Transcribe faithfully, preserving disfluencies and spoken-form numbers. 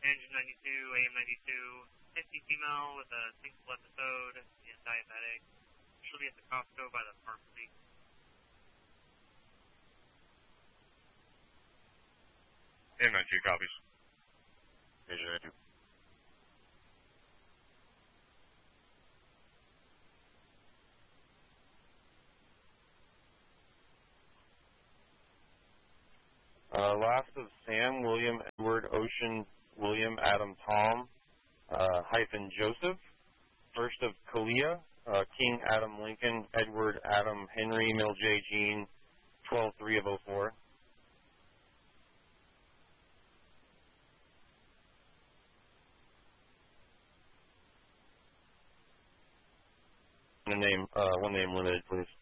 Engine ninety-two, A M ninety-two, fifty female with a single episode and diabetic. She'll be at the Costco by the pharmacy. A M ninety-two copies. Engine ninety-two. Uh, last of Sam, William, Edward, Ocean, William, Adam, Tom, uh, hyphen Joseph. First of Kalia, uh, King, Adam, Lincoln, Edward, Adam, Henry, Mil J, Jean, twelve three of oh four. One name, uh, one name limited, please.